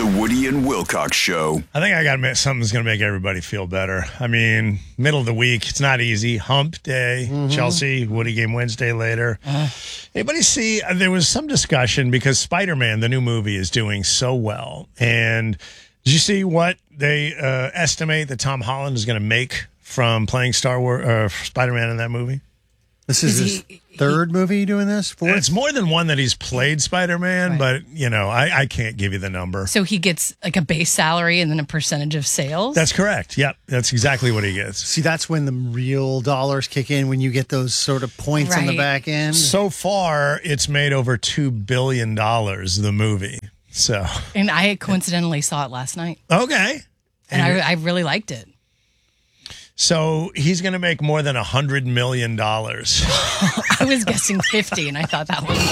The Woody and Wilcox Show. I think I got to something's going to make everybody feel better. I mean, middle of the week, it's not easy. Hump day, Chelsea, Woody game Wednesday later. Anybody see, there was some discussion because Spider-Man, the new movie, is doing so well. And did you see what they estimate that Tom Holland is going to make from playing Spider-Man in that movie? This is his third movie doing this? Fourth? It's more than one that he's played Spider-Man, right. But, you know, I can't give you the number. So he gets like a base salary and then a percentage of sales? That's correct. Yep. That's exactly what he gets. See, that's when the real dollars kick in, when you get those sort of points on the back end. So far, it's made over $2 billion, the movie. So, and I coincidentally saw it last night. Okay. And I really liked it. So he's going to make more than $100 million. I was guessing 50, and I thought that was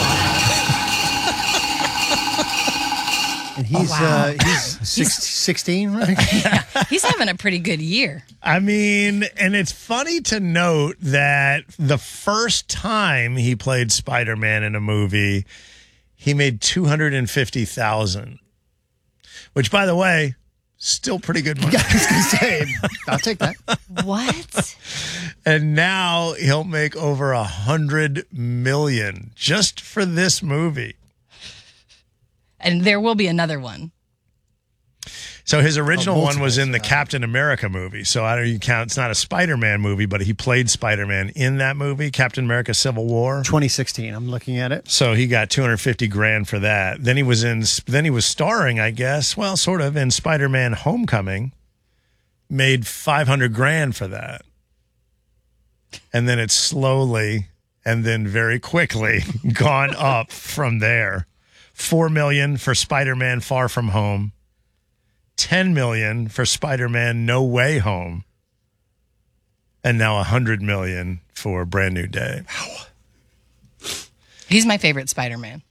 a lot. And he's 16, right? Yeah, he's having a pretty good year. I mean, and it's funny to note that the first time he played Spider-Man in a movie, he made $250,000, which, by the way, still pretty good money. Yeah, I was going to say, I'll take that. What? And now he'll make over $100 million just for this movie. And there will be another one. So his original one was in the Captain America movie. So I don't even count. It's not a Spider-Man movie, but he played Spider-Man in that movie, Captain America: Civil War, 2016. I'm looking at it. So he got $250,000 for that. Then he was starring, I guess, well, sort of in Spider-Man: Homecoming. Made $500,000 for that, and then it's slowly and then very quickly gone up from there. $4 million for Spider-Man: Far From Home. $10 million for Spider-Man: No Way Home, and now $100 million for Brand New Day. Wow. He's my favorite Spider-Man.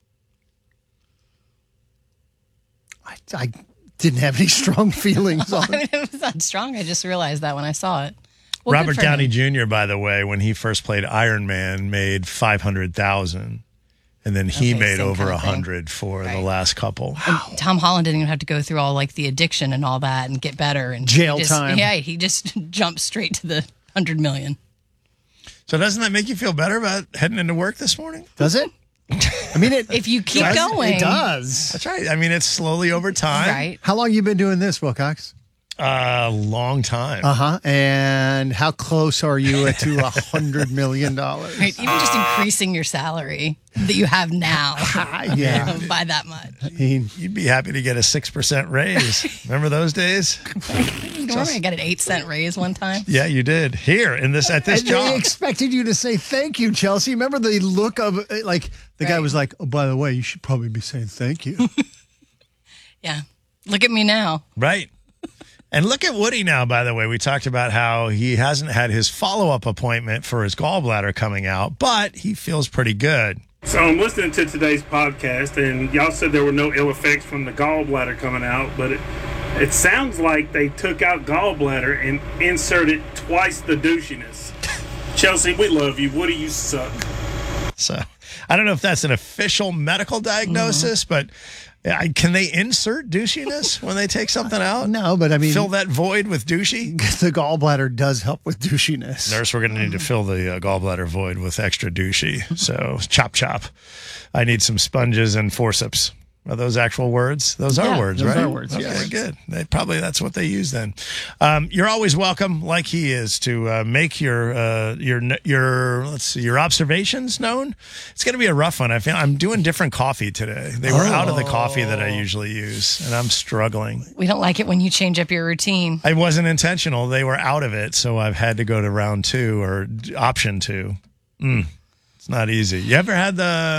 I didn't have any strong feelings on it. I mean, it was not strong. I just realized that when I saw it. Well, Robert Downey Jr., by the way, when he first played Iron Man, made $500,000. And then he made over $100 for the last couple. Wow. And Tom Holland didn't even have to go through all like the addiction and all that and get better and jail time. Yeah, he just jumped straight to the $100 million. So doesn't that make you feel better about heading into work this morning? Does it? I mean, if you keep going, it does. That's right. I mean, it's slowly over time. Right. How long you been doing this, Wilcox? A long time. And how close are you to $100 million? Right. Even just increasing your salary that you have now by that much. You'd be happy to get a 6% raise. Remember those days? Remember I got an 8-cent raise one time? Yeah, you did. Here at this job. They expected you to say thank you, Chelsea. Remember the look of like the guy was like, "Oh, by the way, you should probably be saying thank you." Yeah. Look at me now. Right. And look at Woody now, by the way. We talked about how he hasn't had his follow-up appointment for his gallbladder coming out, but he feels pretty good. So I'm listening to today's podcast, and y'all said there were no ill effects from the gallbladder coming out, but it sounds like they took out gallbladder and inserted twice the douchiness. Chelsea, we love you. Woody, you suck. So I don't know if that's an official medical diagnosis, but... can they insert douchiness when they take something out? No, but I mean... Fill that void with douchey? The gallbladder does help with douchiness. Nurse, we're going to need to fill the gallbladder void with extra douchey. So, chop. I need some sponges and forceps. Are those actual words? Those are words, those right? Those are words, okay, yes. Good. That's what they use then. You're always welcome, like he is, to make your observations known. It's going to be a rough one. I'm doing different coffee today. They were out of the coffee that I usually use, and I'm struggling. We don't like it when you change up your routine. It wasn't intentional. They were out of it, so I've had to go to round 2 or option 2. It's not easy. You ever had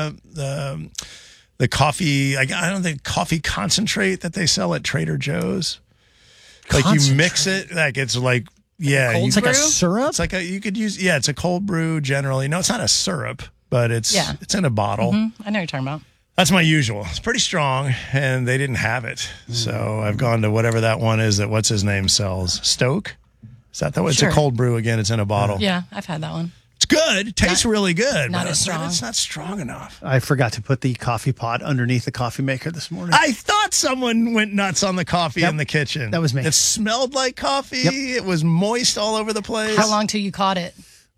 the coffee, I don't think coffee concentrate that they sell at Trader Joe's? Like you mix it, like it's like, it's like a syrup? It's like you could use, it's a cold brew generally. No, it's not a syrup, but it's in a bottle. I know what you're talking about. That's my usual. It's pretty strong, and they didn't have it. So I've gone to whatever that one is that what's-his-name sells. Stoke? Is that the one? Sure. It's a cold brew again. It's in a bottle. Yeah, I've had that one. It's good. Tastes really good. Not but as strong. It's not strong enough. I forgot to put the coffee pot underneath the coffee maker this morning. I thought someone went nuts on the coffee in the kitchen. That was me. It smelled like coffee. Yep. It was moist all over the place. How long till you caught it?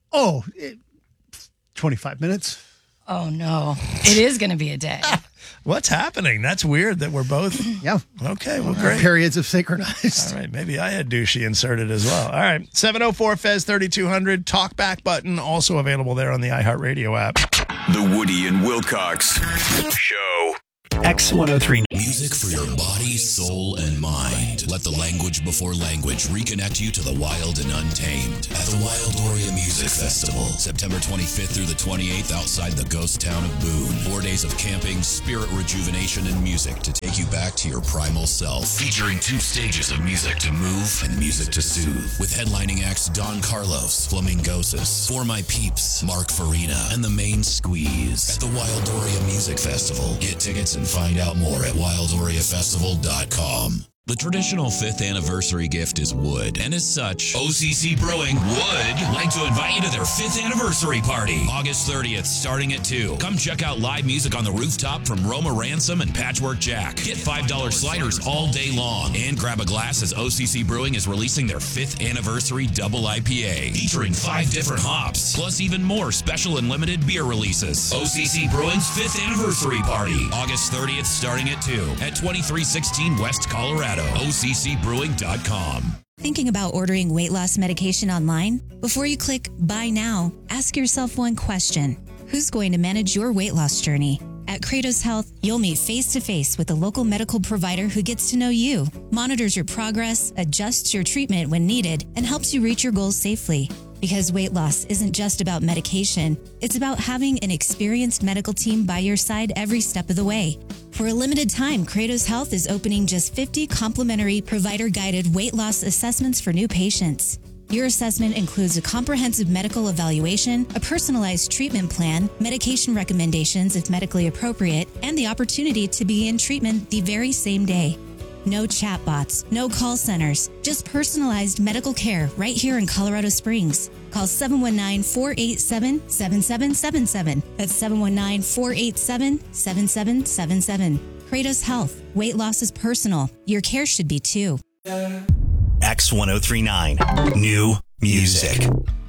25 minutes. Oh, no. It is going to be a day. What's happening? That's weird that we're both. Yeah. Okay, well, great. Periods of synchronized. All right, maybe I had douchey inserted as well. All right, 704-FEZ-3200, talkback button, also available there on the iHeartRadio app. The Woody and Wilcox Show. X103. Music for your body, soul, and mind. Let the language before language reconnect you to the wild and untamed. At the Wildoria Music Festival, September 25th through the 28th outside the ghost town of Boone. 4 days of camping, spirit rejuvenation, and music to take you back to your primal self. Featuring 2 stages of music to move and music to soothe. With headlining acts Don Carlos, Flamingosis, For My Peeps, Mark Farina, and The Main Squeeze. At the Wildoria Music Festival. Get tickets and find out more at wildoriafestival.com. The traditional 5th anniversary gift is wood, and as such, OCC Brewing would like to invite you to their 5th anniversary party, August 30th, starting at 2. Come check out live music on the rooftop from Roma Ransom and Patchwork Jack. Get $5 sliders all day long, and grab a glass as OCC Brewing is releasing their 5th anniversary double IPA, featuring 5 different hops, plus even more special and limited beer releases. OCC Brewing's 5th anniversary party, August 30th, starting at 2, at 2316 West Colorado. OCCbrewing.com. Thinking about ordering weight loss medication online? Before you click Buy Now, ask yourself one question. Who's going to manage your weight loss journey? At Kratos Health, you'll meet face-to-face with a local medical provider who gets to know you, monitors your progress, adjusts your treatment when needed, and helps you reach your goals safely. Because weight loss isn't just about medication, it's about having an experienced medical team by your side every step of the way. For a limited time, Kratos Health is opening just 50 complimentary provider-guided weight loss assessments for new patients. Your assessment includes a comprehensive medical evaluation, a personalized treatment plan, medication recommendations if medically appropriate, and the opportunity to begin treatment the very same day. No chatbots, no call centers, just personalized medical care right here in Colorado Springs. Call 719-487-7777. That's 719-487-7777. Kratos Health. Weight loss is personal. Your care should be too. X1039. New music.